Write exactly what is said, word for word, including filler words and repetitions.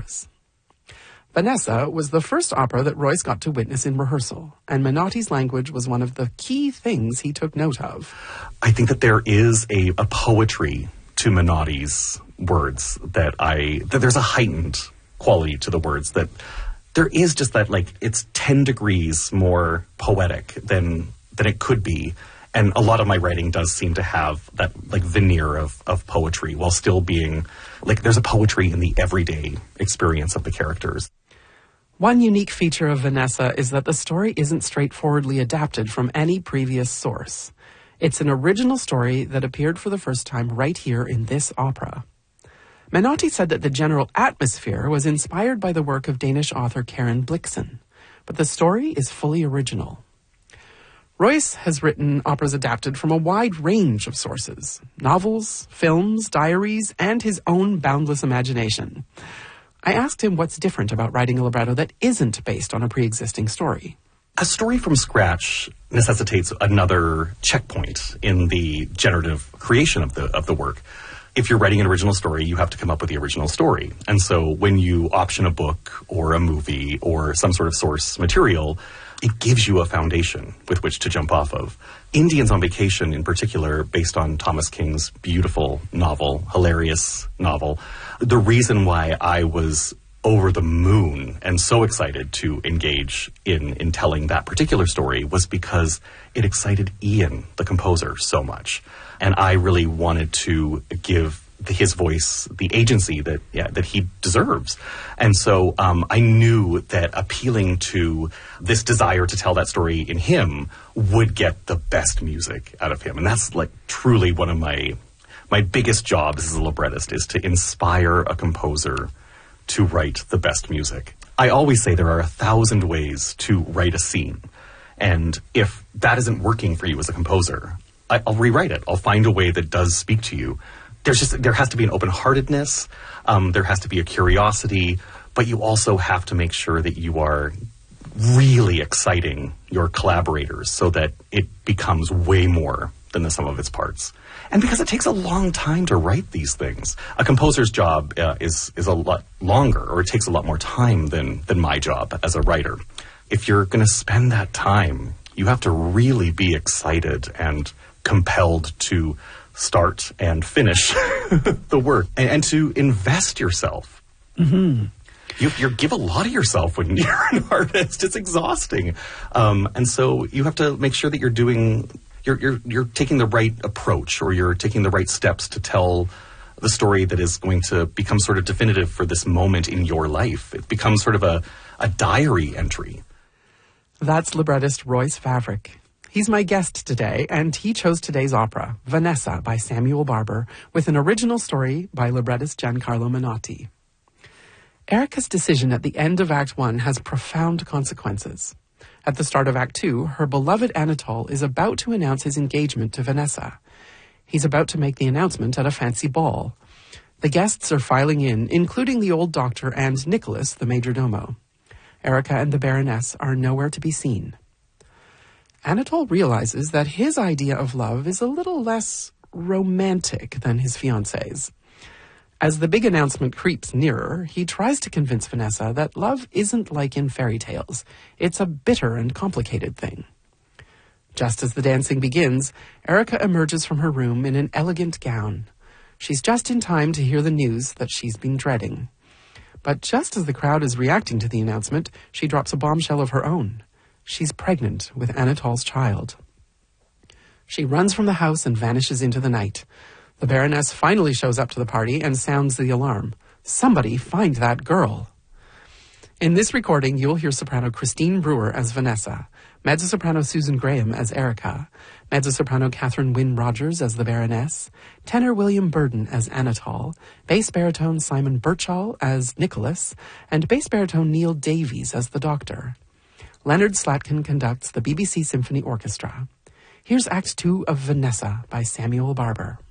operas. Vanessa was the first opera that Royce got to witness in rehearsal, and Menotti's language was one of the key things he took note of. I think that there is a, a poetry to Menotti's words that I, that there's a heightened quality to the words, that there is just that, like, it's ten degrees more poetic than than it could be. And a lot of my writing does seem to have that, like, veneer of, of poetry while still being, like, there's a poetry in the everyday experience of the characters. One unique feature of Vanessa is that the story isn't straightforwardly adapted from any previous source. It's an original story that appeared for the first time right here in this opera. Menotti said that the general atmosphere was inspired by the work of Danish author Karen Blixen, but the story is fully original. Royce has written operas adapted from a wide range of sources: novels, films, diaries, and his own boundless imagination. I asked him what's different about writing a libretto that isn't based on a pre-existing story. A story from scratch necessitates another checkpoint in the generative creation of the of the work. If you're writing an original story, you have to come up with the original story. And so when you option a book or a movie or some sort of source material, it gives you a foundation with which to jump off of. Indians on Vacation, in particular, based on Thomas King's beautiful novel, hilarious novel, the reason why I was over the moon and so excited to engage in, in telling that particular story was because it excited Ian, the composer, so much. And I really wanted to give the, his voice the agency that yeah, that he deserves. And so um, I knew that appealing to this desire to tell that story in him would get the best music out of him. And that's, like, truly one of my my biggest jobs as a librettist, is to inspire a composer to write the best music. I always say there are a thousand ways to write a scene. And if that isn't working for you as a composer, I, I'll rewrite it. I'll find a way that does speak to you. There's just, there has to be an open-heartedness. Um, there has to be a curiosity, but you also have to make sure that you are really exciting your collaborators so that it becomes way more than the sum of its parts. And because it takes a long time to write these things. A composer's job uh, is is a lot longer, or it takes a lot more time than than my job as a writer. If you're going to spend that time, you have to really be excited and compelled to start and finish the work, and, and to invest yourself. Mm-hmm. You, you give a lot of yourself when you're an artist. It's exhausting. Um, and so you have to make sure that you're doing... You're, you're you're taking the right approach, or you're taking the right steps to tell the story that is going to become sort of definitive for this moment in your life. It becomes sort of a, a diary entry. That's librettist Royce Favric. He's my guest today, and he chose today's opera, Vanessa by Samuel Barber, with an original story by librettist Giancarlo Menotti. Erica's decision at the end of Act One has profound consequences. At the start of Act Two, her beloved Anatole is about to announce his engagement to Vanessa. He's about to make the announcement at a fancy ball. The guests are filing in, including the old doctor and Nicholas, the majordomo. Erica and the Baroness are nowhere to be seen. Anatole realizes that his idea of love is a little less romantic than his fiancée's. As the big announcement creeps nearer, he tries to convince Vanessa that love isn't like in fairy tales. It's a bitter and complicated thing. Just as the dancing begins, Erica emerges from her room in an elegant gown. She's just in time to hear the news that she's been dreading. But just as the crowd is reacting to the announcement, she drops a bombshell of her own. She's pregnant with Anatole's child. She runs from the house and vanishes into the night. The Baroness finally shows up to the party and sounds the alarm. Somebody find that girl. In this recording, you'll hear soprano Christine Brewer as Vanessa, mezzo-soprano Susan Graham as Erica, mezzo-soprano Catherine Wynne Rogers as the Baroness, tenor William Burden as Anatole, bass baritone Simon Birchall as Nicholas, and bass baritone Neil Davies as the Doctor. Leonard Slatkin conducts the B B C Symphony Orchestra. Here's Act Two of Vanessa by Samuel Barber.